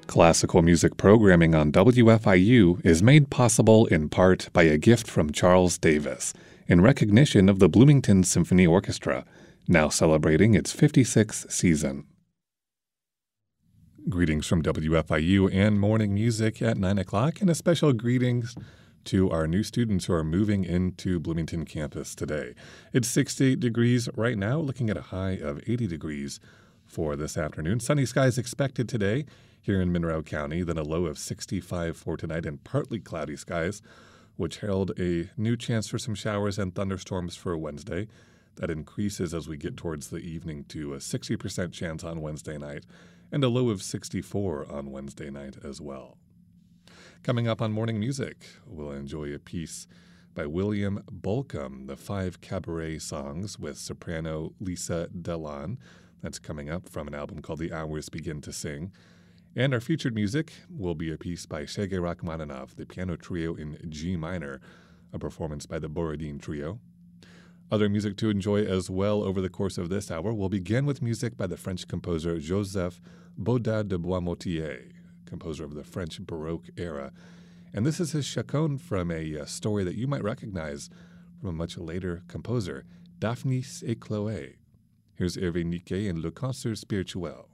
Classical music programming on WFIU is made possible in part by a gift from Charles Davis in recognition of the Bloomington Symphony Orchestra, now celebrating its 56th season. Greetings from WFIU and Morning Music at 9 o'clock, and a special greetings to our new students who are moving into Bloomington campus today. It's 68 degrees right now, looking at a high of 80 degrees for this afternoon. Sunny skies expected today here in Monroe County, then a low of 65 for tonight, and partly cloudy skies, which herald a new chance for some showers and thunderstorms for Wednesday. That increases as we get towards the evening to a 60% chance on Wednesday night, and a low of 64 on Wednesday night as well. Coming up on Morning Music, we'll enjoy a piece by William Bolcom, the 5 cabaret songs with soprano Lisa Delon. That's coming up from an album called The Hours Begin to Sing. And our featured music will be a piece by Sergei Rachmaninoff, the piano trio in G minor, a performance by the Borodin Trio. Other music to enjoy as well over the course of this hour will begin with music by the French composer Joseph Bodin de Boismotier, composer of the French Baroque era. And this is his chaconne from a story that you might recognize from a much later composer, Daphnis et Chloé. Here's Hervé Niquet and Le Concert Spirituel.